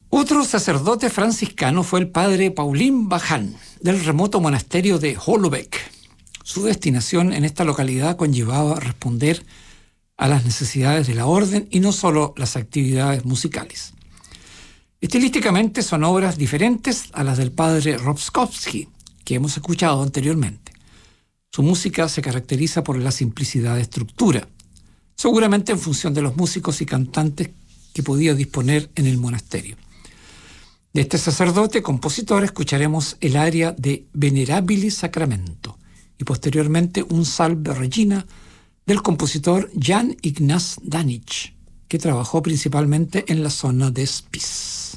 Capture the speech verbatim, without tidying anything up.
Otro sacerdote franciscano fue el padre Paulín Baján, del remoto monasterio de Holobeck. Su destinación en esta localidad conllevaba responder a las necesidades de la orden y no solo las actividades musicales. Estilísticamente son obras diferentes a las del padre Rostkowski, que hemos escuchado anteriormente. Su música se caracteriza por la simplicidad de estructura, seguramente en función de los músicos y cantantes que podía disponer en el monasterio. De este sacerdote compositor escucharemos el aria de Venerabili Sacramento y posteriormente un Salve Regina del compositor Jan Ignaz Danich, que trabajó principalmente en la zona de Spiš.